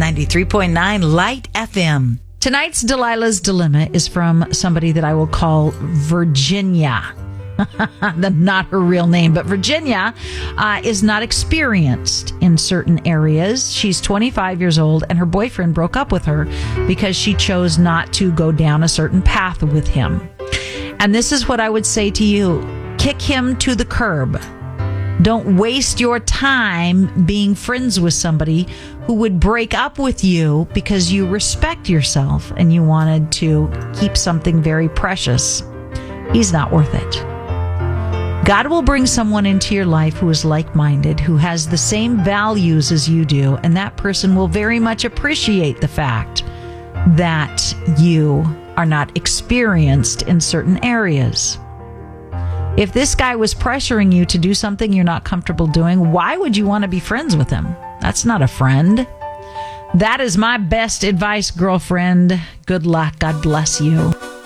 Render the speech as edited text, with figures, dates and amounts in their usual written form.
93.9 Light FM. Tonight's Delilah's Dilemma is from somebody that I will call Virginia. Not her real name, but Virginia is not experienced in certain areas. She's 25 years old, and her boyfriend broke up with her because she chose not to go down a certain path with him. And this is what I would say to you. Kick him to the curb. Don't waste your time being friends with somebody who would break up with you because you respect yourself and you wanted to keep something very precious. He's not worth it. God will bring someone into your life who is like-minded, who has the same values as you do, and that person will very much appreciate the fact that you are not experienced in certain areas. If this guy was pressuring you to do something you're not comfortable doing, why would you want to be friends with him? That's not a friend. That is my best advice, girlfriend. Good luck. God bless you.